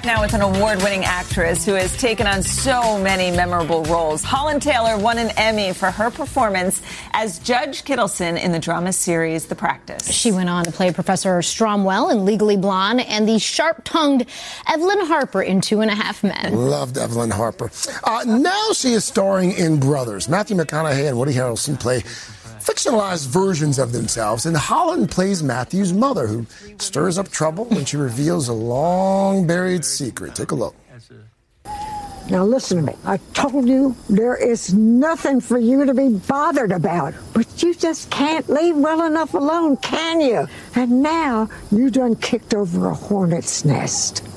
Back now with an award-winning actress who has taken on so many memorable roles. Holland Taylor won an Emmy for her performance as Judge Kittleson in the drama series The Practice. She went on to play Professor Stromwell in Legally Blonde and the sharp-tongued Evelyn Harper in 2.5 Men. Loved Evelyn Harper. Now she is starring in Brothers. Matthew McConaughey and Woody Harrelson play fictionalized versions of themselves, and Holland plays Matthew's mother, who stirs up trouble when she reveals a long-buried secret. Take a look. Now listen to me. I told you there is nothing for you to be bothered about. But you just can't leave well enough alone, can you? And now you done kicked over a hornet's nest.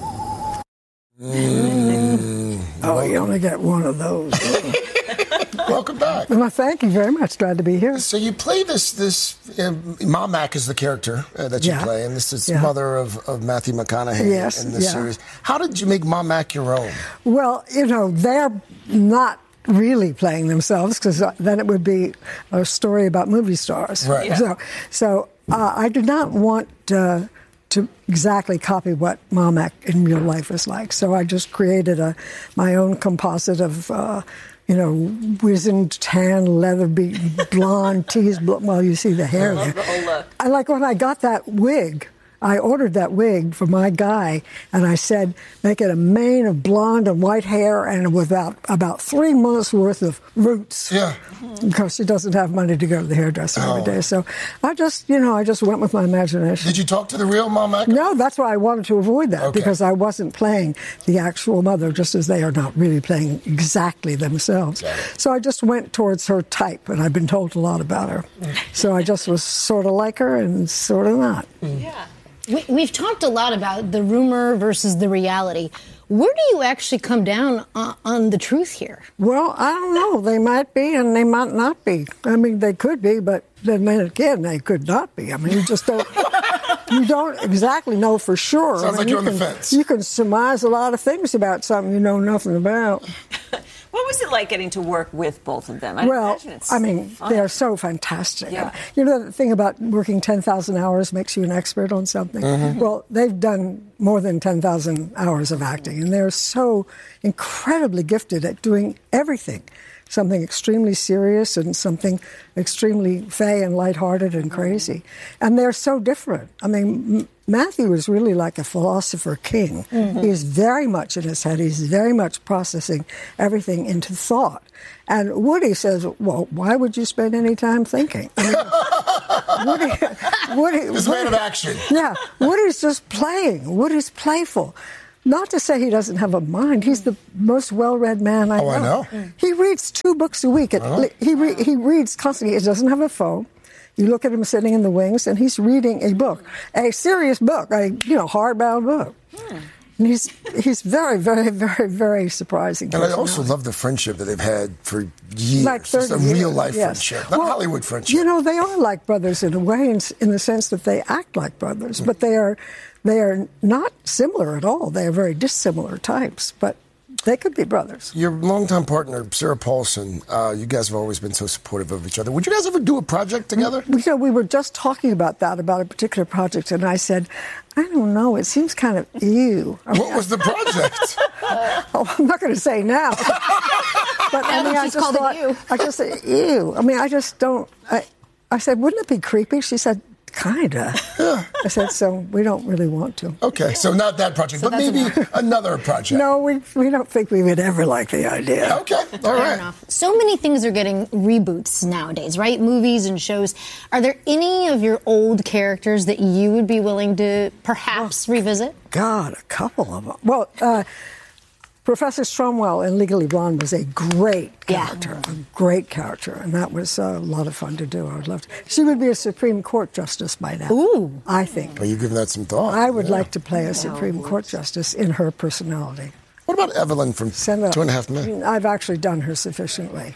Oh, you only get one of those. Welcome back. Well, thank you very much. Glad to be here. So you play this Mom Mac is the character that you play, and this is mother of Matthew McConaughey in this series. How did you make Mom Mac your own? Well, they're not really playing themselves, because then it would be a story about movie stars. Right. Yeah. So I did not want to exactly copy what Mom Mac in real life is like. So I just created my own composite of wizened, tan, leather-beaten, blonde, teased, well, you see the hair there. The whole look. I like when I got that wig. I ordered that wig for my guy, and I said, make it a mane of blonde and white hair and with about 3 months' worth of roots. Yeah. Because she doesn't have money to go to the hairdresser every day. So I just went with my imagination. Did you talk to the real Mom Mac? No, that's why I wanted to avoid that, because I wasn't playing the actual mother, just as they are not really playing exactly themselves. So I just went towards her type, and I've been told a lot about her. So I just was sort of like her and sort of not. Yeah. We've talked a lot about the rumor versus the reality. Where do you actually come down on the truth here? Well, I don't know. They might be and they might not be. I mean, they could be, but then again, they could not be. I mean, you just don't... You don't exactly know for sure. Sounds like you're on the fence. You can surmise a lot of things about something you know nothing about. What was it like getting to work with both of them? They're so fantastic. Yeah. You know the thing about working 10,000 hours makes you an expert on something? Mm-hmm. Well, they've done more than 10,000 hours of acting, and they're so incredibly gifted at doing everything. Something extremely serious and something extremely fey and lighthearted and crazy. And they're so different. I mean, Matthew is really like a philosopher king. Mm-hmm. He is very much in his head. He's very much processing everything into thought. And Woody says, well, why would you spend any time thinking? I mean, Woody this man of action. Yeah, Woody's just playing. Woody's playful. Not to say he doesn't have a mind. He's the most well-read man I know. I know. He reads 2 books a week. He reads constantly. He doesn't have a phone. You look at him sitting in the wings, and he's reading a book, a serious book, a hardbound book. And he's very, very, very, very surprising. And I also love the friendship that they've had for years. Like 30 It's a years, real-life friendship, not Hollywood friendship. You know, they are like brothers in a way, in the sense that they act like brothers, but they are not similar at all. They are very dissimilar types, but they could be brothers. Your longtime partner, Sarah Paulson, you guys have always been so supportive of each other. Would you guys ever do a project together? We were just talking about that, about a particular project, and I said, I don't know, it seems kind of ew. What was the project? I'm not going to say now. But I just said, ew. I mean, I just don't. I said, wouldn't it be creepy? She said, kinda. Yeah. I said, so we don't really want to. Okay, so not that project, but maybe another project. No, we don't think we would ever like the idea. Okay, all right. Enough. So many things are getting reboots nowadays, right? Movies and shows. Are there any of your old characters that you would be willing to perhaps revisit? God, a couple of them. Well, Professor Stromwell in Legally Blonde was a great character, and that was a lot of fun to do. I would love to. She would be a Supreme Court justice by now. Ooh. I think. Are you giving that some thought? I would like to play a Supreme Court justice in her personality. What about Evelyn from 2.5 Men? I've actually done her sufficiently.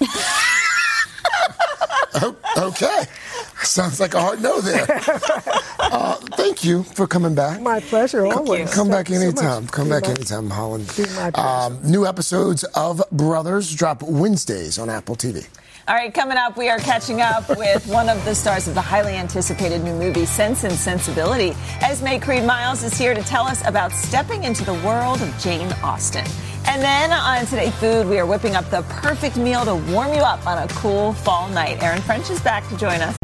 Okay. Sounds like a hard no there. Thank you for coming back. My pleasure, always. Come back anytime. Come back anytime, Holland. Be my pleasure. New episodes of Brothers drop Wednesdays on Apple TV. All right, coming up, we are catching up with one of the stars of the highly anticipated new movie, Sense and Sensibility. Esme Creed Miles is here to tell us about stepping into the world of Jane Austen. And then on Today Food, we are whipping up the perfect meal to warm you up on a cool fall night. Erin French is back to join us.